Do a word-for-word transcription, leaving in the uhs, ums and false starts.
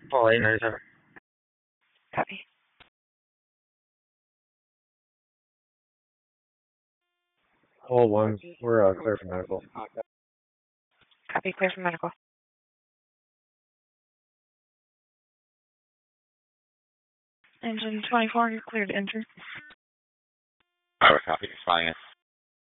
Paul eight nine seven. Copy. All one, we're uh, clear for medical. Copy, clear for medical. Engine twenty-four, you're cleared to enter. Alright, copy. Responding